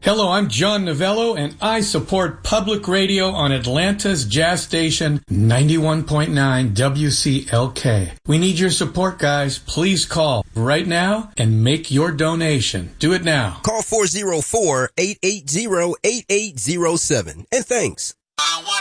Hello, I'm John Novello, and I support public radio on Atlanta's jazz station 91.9 WCLK. We need your support, guys. Please call right now and make your donation. Do it now. Call 404-880-8807. And thanks.